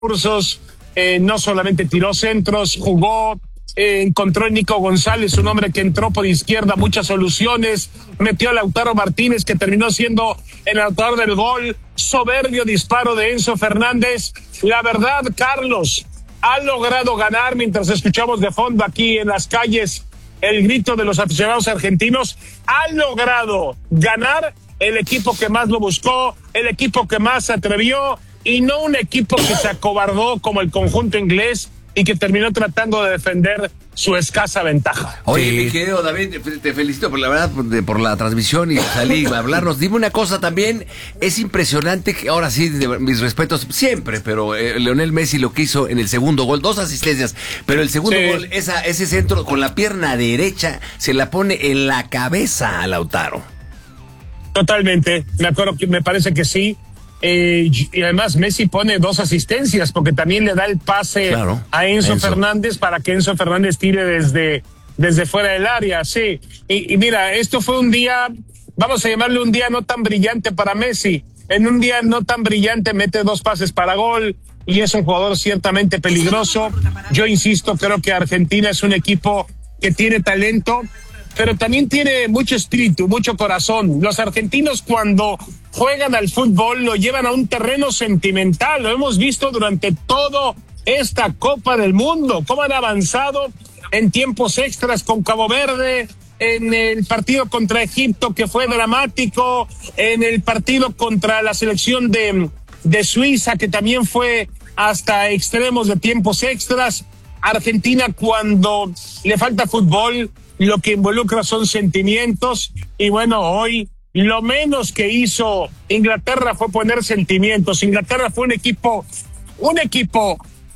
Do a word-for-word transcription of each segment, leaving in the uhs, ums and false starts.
recursos, eh, no solamente tiró centros, jugó, eh, encontró en Nico González, un hombre que entró por izquierda, muchas soluciones, metió a Lautaro Martínez, que terminó siendo el autor del gol, soberbio disparo de Enzo Fernández. La verdad, Carlos, ha logrado ganar, mientras escuchamos de fondo aquí en las calles el grito de los aficionados argentinos, ha logrado ganar el equipo que más lo buscó, el equipo que más se atrevió, y no un equipo que se acobardó como el conjunto inglés y que terminó tratando de defender su escasa ventaja. Oye, sí. Mi querido David, te felicito por la verdad, por la transmisión y salir a hablarnos. Dime una cosa también, es impresionante que ahora sí, de, mis respetos siempre, pero eh, Lionel Messi lo que hizo en el segundo gol, dos asistencias, pero el segundo sí. gol, esa, ese centro con la pierna derecha se la pone en la cabeza a Lautaro. Totalmente, me acuerdo que me parece que sí. Eh, y además Messi pone dos asistencias porque también le da el pase claro, a Enzo, Enzo Fernández para que Enzo Fernández tire desde, desde fuera del área, sí. Y, y mira, esto fue un día, vamos a llamarle un día no tan brillante para Messi. En un día no tan brillante mete dos pases para gol y es un jugador ciertamente peligroso. Yo insisto, creo que Argentina es un equipo que tiene talento, pero también tiene mucho espíritu, mucho corazón. Los argentinos cuando juegan al fútbol lo llevan a un terreno sentimental. Lo hemos visto durante toda esta Copa del Mundo, cómo han avanzado en tiempos extras con Cabo Verde, en el partido contra Egipto que fue dramático, en el partido contra la selección de, de Suiza que también fue hasta extremos de tiempos extras. Argentina cuando le falta fútbol, lo que involucra son sentimientos, y bueno, hoy lo menos que hizo Inglaterra fue poner sentimientos. Inglaterra fue un equipo, un equipo,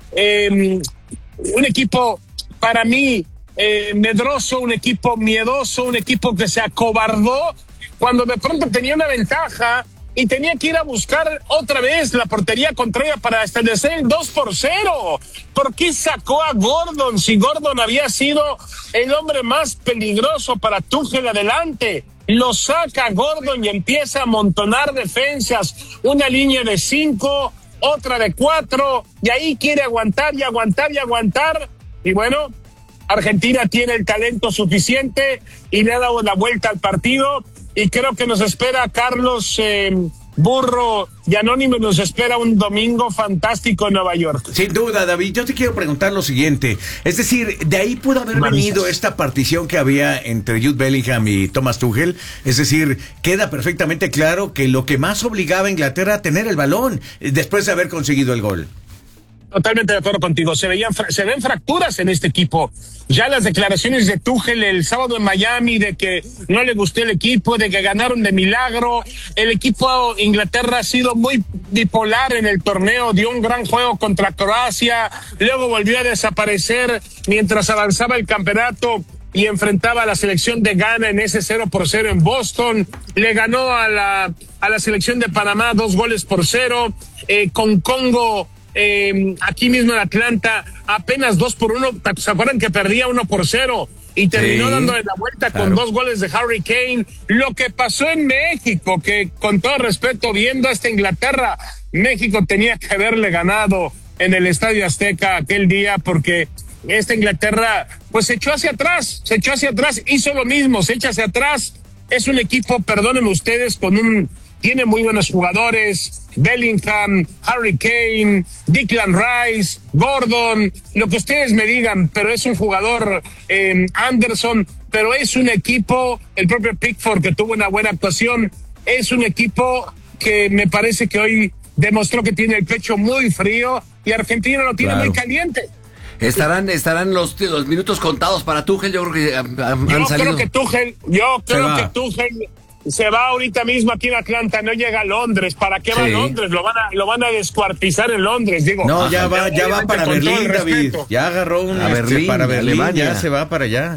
eh, un equipo para mí eh, medroso, un equipo miedoso, un equipo que se acobardó cuando de pronto tenía una ventaja y tenía que ir a buscar otra vez la portería contraria para establecer el dos por cero. ¿Por qué sacó a Gordon si Gordon había sido el hombre más peligroso para Tuchel adelante? Lo saca Gordon y empieza a amontonar defensas, una línea de cinco, otra de cuatro, y ahí quiere aguantar y aguantar y aguantar. Y bueno, Argentina tiene el talento suficiente y le ha dado la vuelta al partido. Y creo que nos espera Carlos eh, Burro y Anónimo, nos espera un domingo fantástico en Nueva York. Sin duda, David, yo te quiero preguntar lo siguiente, es decir, de ahí pudo haber Maristas. venido esta partición que había entre Jude Bellingham y Thomas Tuchel, es decir, queda perfectamente claro que lo que más obligaba a Inglaterra a tener el balón, después de haber conseguido el gol. Totalmente de acuerdo contigo. Se veían, se ven fracturas en este equipo. Ya las declaraciones de Tuchel el sábado en Miami de que no le gustó el equipo, de que ganaron de milagro. El equipo Inglaterra ha sido muy bipolar en el torneo, dio un gran juego contra Croacia, luego volvió a desaparecer mientras avanzaba el campeonato y enfrentaba a la selección de Ghana en ese cero por cero en Boston. Le ganó a la, a la selección de Panamá dos goles por cero. Eh, con Congo, Eh, aquí mismo en Atlanta, apenas dos por uno. ¿Se acuerdan que perdía uno por cero? Y terminó sí, dándole la vuelta claro. con dos goles de Harry Kane. Lo que pasó en México, que con todo respeto, viendo a esta Inglaterra, México tenía que haberle ganado en el Estadio Azteca aquel día, porque esta Inglaterra pues se echó hacia atrás, se echó hacia atrás, hizo lo mismo, se echa hacia atrás. Es un equipo, perdónenme ustedes, con un tiene muy buenos jugadores, Bellingham, Harry Kane, Declan Rice, Gordon, lo que ustedes me digan, pero es un jugador, eh, Anderson, pero es un equipo, el propio Pickford que tuvo una buena actuación, es un equipo que me parece que hoy demostró que tiene el pecho muy frío y Argentina lo tiene claro. muy caliente. Estarán, estarán los, los minutos contados para Tuchel, yo creo que han, han yo salido. creo que Tuchel, yo creo que Tuchel se va ahorita mismo aquí en Atlanta, no llega a Londres. ¿Para qué va sí. a Londres? Lo van a, lo van a descuartizar en Londres, digo. No, ya va, ya va para Berlín, David. Ya agarró un este, Berlín, para Berlín, Alemania. Ya se va para allá.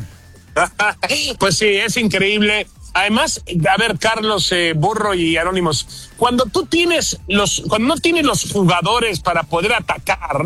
Pues sí, es increíble. Además, a ver, Carlos, eh, Burro y Anónimos, cuando tú tienes los, cuando no tienes los jugadores para poder atacar,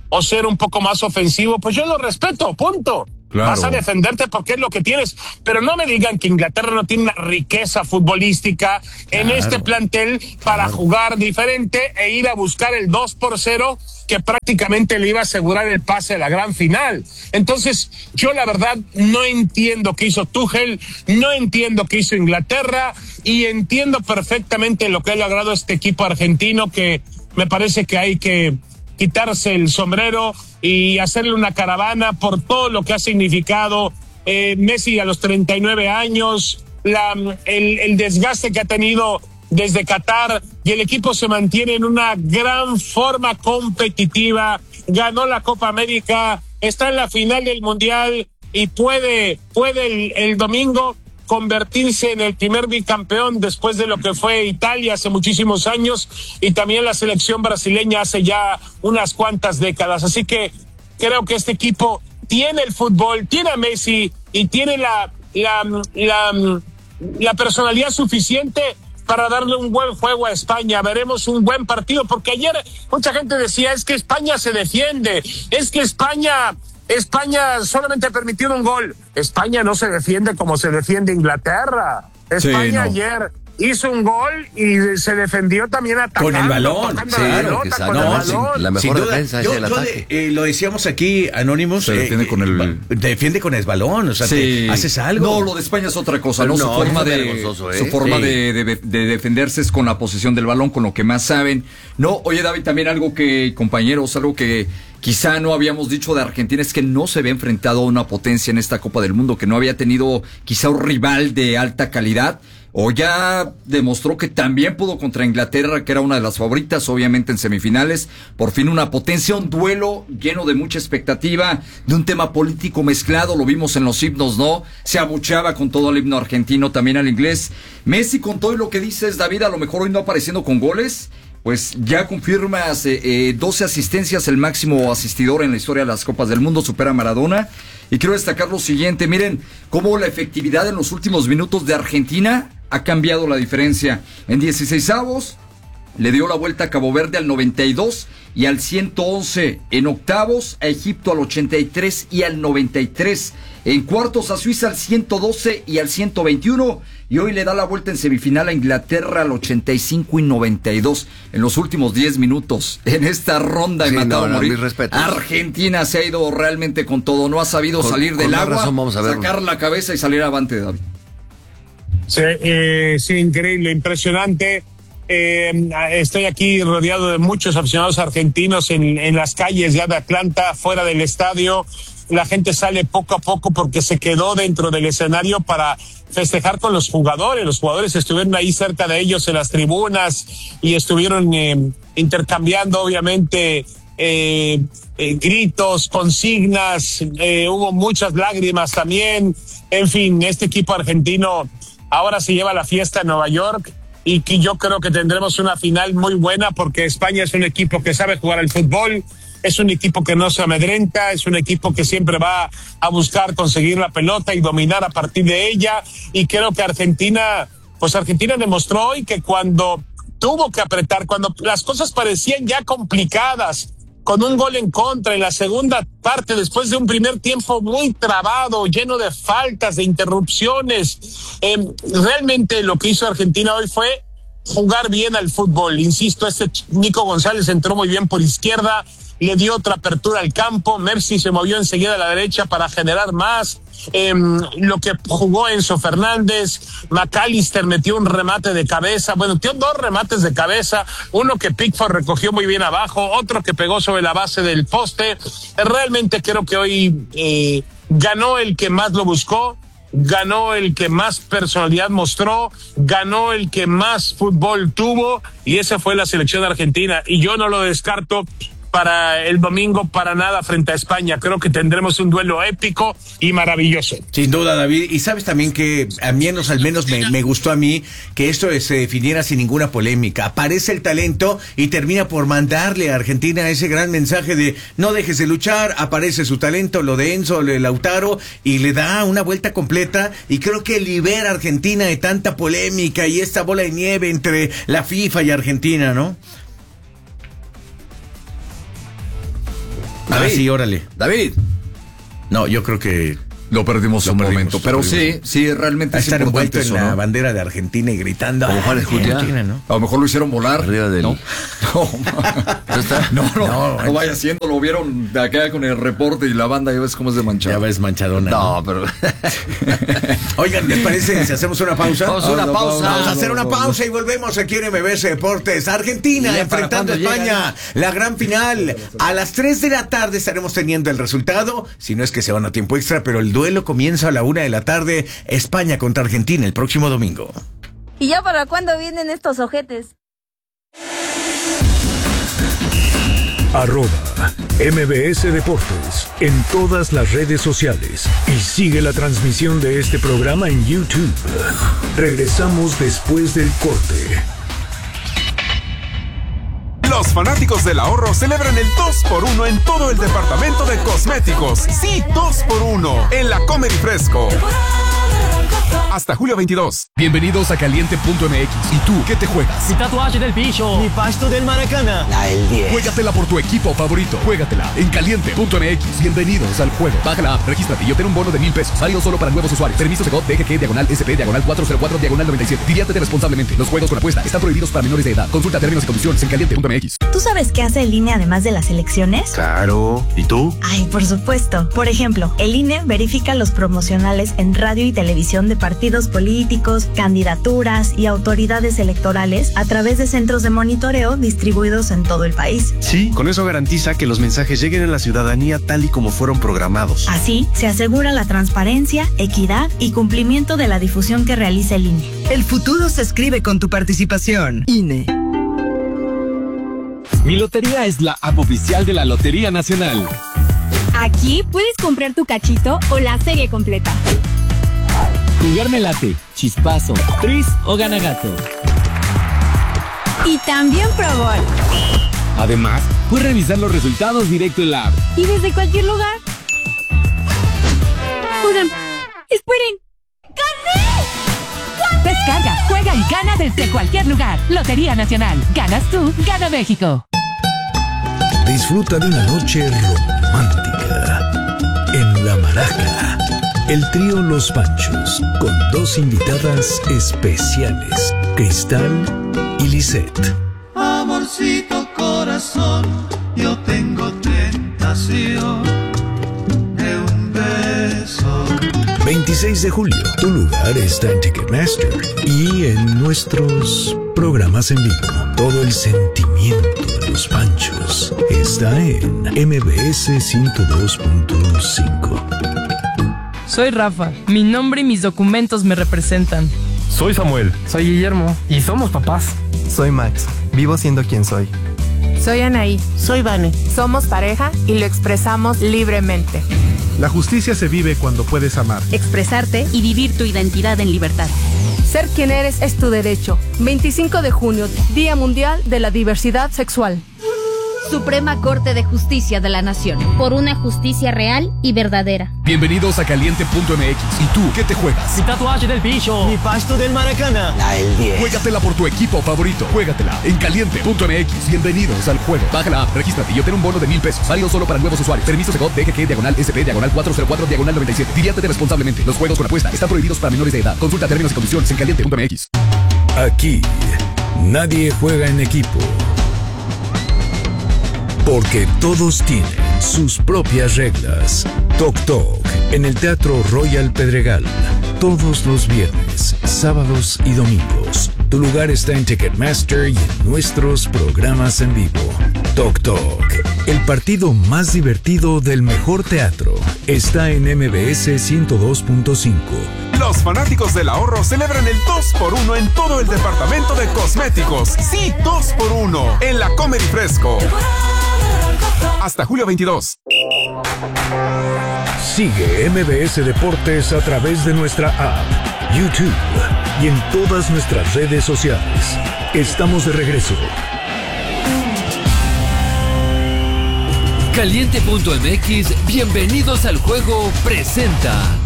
o ser un poco más ofensivo, pues yo lo respeto, punto. Claro. Vas a defenderte porque es lo que tienes, pero no me digan que Inglaterra no tiene una riqueza futbolística en claro. este plantel para claro. jugar diferente e ir a buscar el dos por cero que prácticamente le iba a asegurar el pase a la gran final. Entonces, yo la verdad no entiendo qué hizo Tuchel, no entiendo qué hizo Inglaterra y entiendo perfectamente lo que ha logrado este equipo argentino, que me parece que hay que quitarse el sombrero y hacerle una caravana por todo lo que ha significado eh, Messi a los treinta y nueve años, la, el, el desgaste que ha tenido desde Qatar, y el equipo se mantiene en una gran forma competitiva, ganó la Copa América, está en la final del Mundial y puede, puede el, el domingo convertirse en el primer bicampeón después de lo que fue Italia hace muchísimos años y también la selección brasileña hace ya unas cuantas décadas. Así que creo que este equipo tiene el fútbol, tiene a Messi y tiene la, la, la, la personalidad suficiente para darle un buen juego a España. Veremos un buen partido, porque ayer mucha gente decía, es que España se defiende, es que España... España solamente permitió un gol. España no se defiende como se defiende Inglaterra. España sí, no. ayer hizo un gol y se defendió también atacando. Con el balón. Sí, la pelota, con no, el balón. Sin, la mejor duda, defensa yo, es el yo ataque. De, eh, lo decíamos aquí, Anonymous. Se defiende eh, con el... Defiende con el balón, o sea, sí. te, haces algo. No, lo de España es otra cosa, ¿no? no su forma, de, ¿eh? su forma sí. de, de, de defenderse es con la posesión del balón, con lo que más saben. No, oye, David, también algo que, compañeros, algo que quizá no habíamos dicho de Argentina es que no se había enfrentado a una potencia en esta Copa del Mundo, que no había tenido quizá un rival de alta calidad. O ya demostró que también pudo contra Inglaterra, que era una de las favoritas, obviamente en semifinales. Por fin una potencia, un duelo lleno de mucha expectativa, de un tema político mezclado, lo vimos en los himnos, ¿no? Se abucheaba con todo el himno argentino, también al inglés. Messi, con todo lo que dices, David, a lo mejor hoy no apareciendo con goles, pues ya confirmas eh, eh, doce asistencias, el máximo asistidor en la historia de las Copas del Mundo, supera a Maradona. Y quiero destacar lo siguiente, miren cómo la efectividad en los últimos minutos de Argentina ha cambiado la diferencia. En dieciseisavos le dio la vuelta a Cabo Verde al noventa y dos y al ciento once. En octavos a Egipto al ochenta y tres y al noventa y tres. En cuartos a Suiza al ciento doce y al ciento veintiuno. Y hoy le da la vuelta en semifinal a Inglaterra al ochenta y cinco y noventa y dos. En los últimos diez minutos, en esta ronda de sí, matado no, no, morir, Argentina se ha ido realmente con todo. No ha sabido con, salir del agua, razón, vamos a sacar la cabeza y salir avante, David. Sí, eh, sí, increíble, impresionante. Eh, estoy aquí rodeado de muchos aficionados argentinos en, en las calles ya de Atlanta, fuera del estadio. La gente sale poco a poco porque se quedó dentro del escenario para festejar con los jugadores. Los jugadores estuvieron ahí cerca de ellos en las tribunas y estuvieron eh, intercambiando, obviamente, eh, eh, gritos, consignas, eh, hubo muchas lágrimas también. En fin, este equipo argentino ahora se lleva la fiesta en Nueva York y que yo creo que tendremos una final muy buena porque España es un equipo que sabe jugar al fútbol. Es un equipo que no se amedrenta, es un equipo que siempre va a buscar conseguir la pelota y dominar a partir de ella. Y creo que Argentina, pues Argentina demostró hoy que cuando tuvo que apretar, cuando las cosas parecían ya complicadas, con un gol en contra en la segunda parte, después de un primer tiempo muy trabado, lleno de faltas, de interrupciones, eh, realmente lo que hizo Argentina hoy fue jugar bien al fútbol. Insisto, este Nico González entró muy bien por izquierda, le dio otra apertura al campo, Messi se movió enseguida a la derecha para generar más, eh, lo que jugó Enzo Fernández, McAllister metió un remate de cabeza, bueno, dio dos remates de cabeza, uno que Pickford recogió muy bien abajo, otro que pegó sobre la base del poste. Realmente creo que hoy eh, ganó el que más lo buscó, ganó el que más personalidad mostró, ganó el que más fútbol tuvo, y esa fue la selección argentina, y yo no lo descarto para el domingo para nada frente a España. Creo que tendremos un duelo épico y maravilloso. Sin duda, David. Y sabes también que a menos, al menos me, me gustó a mí que esto se definiera sin ninguna polémica. Aparece el talento y termina por mandarle a Argentina ese gran mensaje de no dejes de luchar, aparece su talento, lo de Enzo, lo de Lautaro, y le da una vuelta completa, y creo que libera a Argentina de tanta polémica y esta bola de nieve entre la FIFA y Argentina, ¿no? David. Ah, sí, órale. David. No, yo creo que... Lo perdimos Lo un perdimos, momento, lo pero perdimos. sí, sí, realmente A es estar importante envuelto eso, en la ¿no? bandera de Argentina y gritando. Como Juan Escutia. Argentina, ¿no? A lo mejor lo hicieron volar. Arriba del... No, no, no, no, No, no vaya haciendo, lo vieron de acá con el reporte y la banda, ya ves cómo es de manchado. Ya ves manchadona. No, pero... Oigan, ¿les parece si hacemos una pausa? Vamos a una No, no, pausa. Vamos a hacer No, una no, pausa y volvemos aquí en M B S Deportes. Argentina ¿Y ya enfrentando a para cuándo España. La gran final. A las tres de la tarde estaremos teniendo el resultado. Si no es que se van a tiempo extra, pero el duelo comienza a la una de la tarde. España contra Argentina el próximo domingo. ¿Y ya para cuándo vienen estos ojetes? Arroba M B S Deportes en todas las redes sociales y sigue la transmisión de este programa en YouTube. Regresamos después del corte. Los fanáticos del ahorro celebran el dos por uno en todo el departamento de cosméticos. Sí, dos por uno en la Comer y Fresco. Hasta julio veintidós. Bienvenidos a Caliente punto M X. ¿Y tú qué te juegas? Mi tatuaje del bicho. Mi pasto del Maracaná. La del diez. Juégatela por tu equipo favorito. Juégatela en Caliente punto M X. Bienvenidos al juego. Baja la app, regístrate y obtén un bono de mil pesos. Válido solo para nuevos usuarios. Permiso de D G G, diagonal S P, diagonal cuatro cero cuatro, diagonal noventa y siete. Diviértete responsablemente. Los juegos con apuesta están prohibidos para menores de edad. Consulta términos y condiciones en Caliente punto M X. ¿Tú sabes qué hace el I N E además de las elecciones? Claro. ¿Y tú? Ay, por supuesto. Por ejemplo, el I N E verifica los promocionales en radio y televisión de partidos políticos, candidaturas y autoridades electorales a través de centros de monitoreo distribuidos en todo el país. Sí, con eso garantiza que los mensajes lleguen a la ciudadanía tal y como fueron programados. Así, se asegura la transparencia, equidad y cumplimiento de la difusión que realiza el I N E. El futuro se escribe con tu participación. I N E. Mi Lotería es la app oficial de la Lotería Nacional. Aquí puedes comprar tu cachito o la serie completa. Jugar me late, chispazo, tris o ganagato. Y también Pro Bowl. Además, puedes revisar los resultados directo en la app. Y desde cualquier lugar. Oigan, esperen. ¡Gané! ¡Gané! Descarga, juega y gana desde cualquier lugar. Lotería Nacional. Ganas tú, gana México. Disfruta de una noche romántica en La Maraca. El trío Los Panchos, con dos invitadas especiales, Cristal y Lisette. Amorcito corazón, yo tengo tentación de un beso. veintiséis de julio, tu lugar está en Ticketmaster y en nuestros programas en vivo. Todo el sentimiento de Los Panchos está en M B S ciento dos punto cinco. Soy Rafa, mi nombre y mis documentos me representan. Soy Samuel. Soy Guillermo y somos papás. Soy Max, vivo siendo quien soy. Soy Anaí. Soy Vane. Somos pareja y lo expresamos libremente. La justicia se vive cuando puedes amar, expresarte y vivir tu identidad en libertad. Ser quien eres es tu derecho. veinticinco de junio, Día Mundial de la Diversidad Sexual. Suprema Corte de Justicia de la Nación. Por una justicia real y verdadera. Bienvenidos a Caliente punto M X. ¿Y tú qué te juegas? Mi tatuaje del bicho. Mi pasto del Maracaná. La del diez. Juégatela por tu equipo favorito. Juégatela en Caliente punto M X. Bienvenidos al juego. Baja la app, regístrate y obtén un bono de mil pesos. Válido solo para nuevos usuarios. Permiso de D G G, diagonal S P, diagonal cuatro cero cuatro, diagonal noventa y siete. Diviértete responsablemente. Los juegos con apuesta están prohibidos para menores de edad. Consulta términos y condiciones en Caliente punto M X. Aquí, nadie juega en equipo. Porque todos tienen sus propias reglas. Toc Toc en el Teatro Royal Pedregal. Todos los viernes, sábados y domingos. Tu lugar está en Ticketmaster y en nuestros programas en vivo. Toc Toc, el partido más divertido del mejor teatro, está en M B S ciento dos punto cinco. Los fanáticos del ahorro celebran el dos por uno en todo el departamento de cosméticos. Sí, dos por uno en la Comer y Fresco. Hasta julio veintidós. Sigue M B S Deportes a través de nuestra app, YouTube y en todas nuestras redes sociales. Estamos de regreso. Caliente punto M X, bienvenidos al juego, presenta